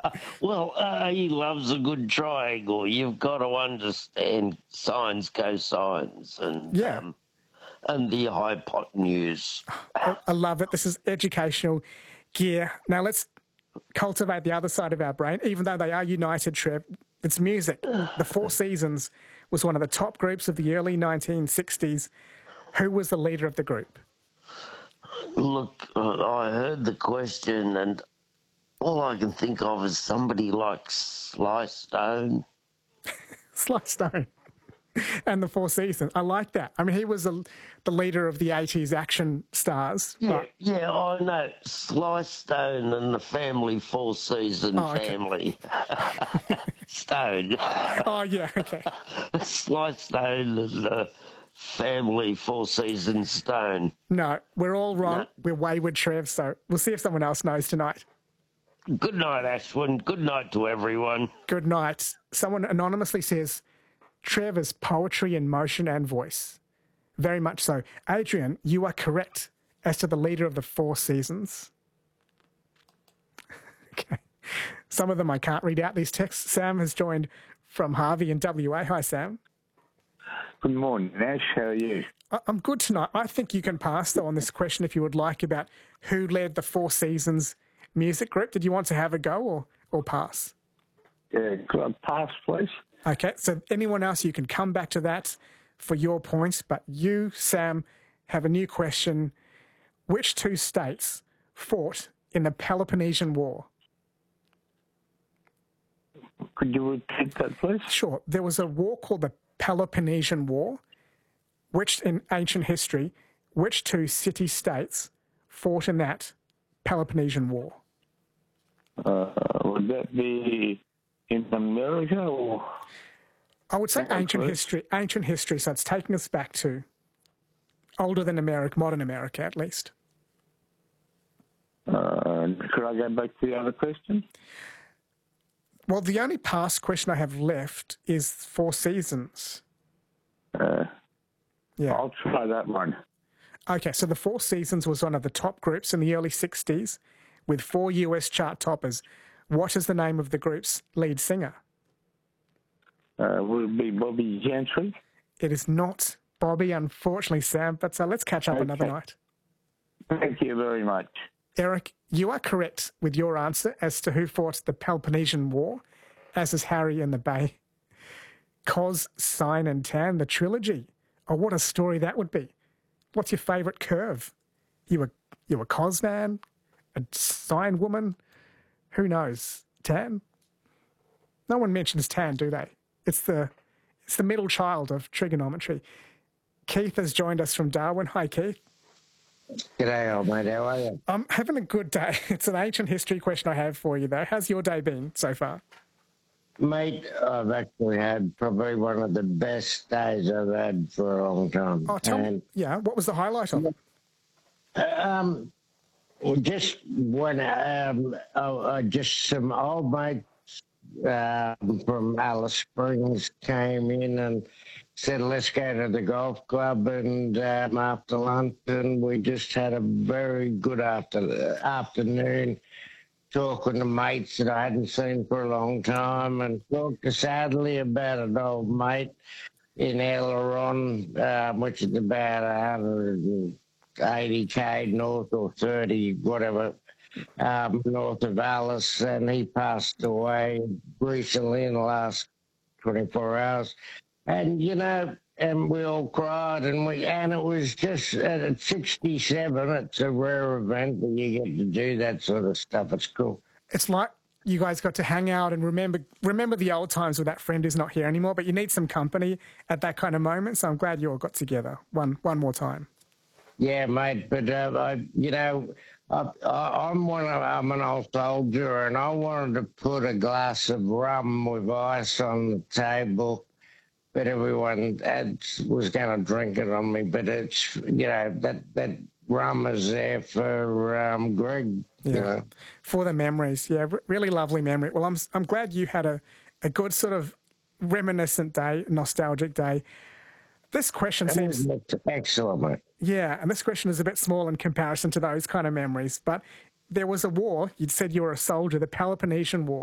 Well, he loves a good triangle. You've got to understand sines, cosines, Yeah, and the hypotenuse. I love it. This is educational gear. Now let's cultivate the other side of our brain, even though they are united, Trev. It's music. The Four Seasons was one of the top groups of the early 1960s. Who was the leader of the group? Look, I heard the question, and all I can think of is somebody like Sly Stone. Sly Stone and the Four Seasons. I like that. I mean, he was the leader of the 80s action stars. Yeah, I know. Sly Stone and the family, Four Season family. Stone. Oh, yeah, okay. Sly Stone and the family, Four Season Stone. No, we're all wrong. No. We're wayward, Trev, so we'll see if someone else knows tonight. Good night, Ashwin. Good night to everyone. Good night. Someone anonymously says, Trev is poetry in motion and voice. Very much so. Adrian, you are correct as to the leader of the Four Seasons. Okay. Some of them I can't read out, these texts. Sam has joined from Harvey in WA. Hi, Sam. Good morning, Ash. How are you? I'm good tonight. I think you can pass, though, on this question if you would like about who led the Four Seasons music group. Did you want to have a go or pass? Yeah, could I pass, please? Okay, so anyone else, you can come back to that for your points, but you, Sam, have a new question. Which two states fought in the Peloponnesian War? Could you repeat that, please? Sure. There was a war called the Peloponnesian War, which in ancient history, which two city-states fought in that Peloponnesian War? Would that be in America or? I would say ancient history, so it's taking us back to older than America, modern America at least. Could I go back to the other question? Well, the only past question I have left is Four Seasons. Yeah. I'll try that one. Okay, so the Four Seasons was one of the top groups in the early 60s with 4 US chart toppers. What is the name of the group's lead singer? Would it be Bobby Gentry? It is not Bobby, unfortunately, Sam, but let's catch up another night. Thank you very much. Eric, you are correct with your answer as to who fought the Peloponnesian War, as is Harry in the Bay. Cos, Sine and Tan, the trilogy. Oh, what a story that would be. What's your favourite curve? You a Cos man? A Sine woman? Who knows? Tan? No one mentions Tan, do they? It's the middle child of trigonometry. Keith has joined us from Darwin. Hi, Keith. G'day, old mate. How are you? I'm having a good day. It's an ancient history question I have for you, though. How's your day been so far? Mate, I've actually had probably one of the best days I've had for a long time. Oh, tell me. Yeah, what was the highlight of it? Well, just when just some old mates from Alice Springs came in and said, let's go to the golf club, and after lunch, and we just had a very good afternoon talking to mates that I hadn't seen for a long time, and talked sadly about an old mate in Aileron, which is about 180k north or 30, whatever, north of Alice, and he passed away recently in the last 24 hours. And, you know, and we all cried, and it was just at 67, it's a rare event that you get to do that sort of stuff. It's cool. It's like you guys got to hang out and remember the old times with that friend who's not here anymore, but you need some company at that kind of moment, so I'm glad you all got together one more time. Yeah, mate, but, I'm an old soldier, and I wanted to put a glass of rum with ice on the table, but everyone was going to drink it on me. But it's, that rum is there for Greg. Yeah, you know. For the memories. Yeah, really lovely memory. Well, I'm glad you had a good sort of reminiscent day, nostalgic day. This question seems excellent, mate. Yeah, and this question is a bit small in comparison to those kind of memories. But there was a war. You'd said you were a soldier, the Peloponnesian War.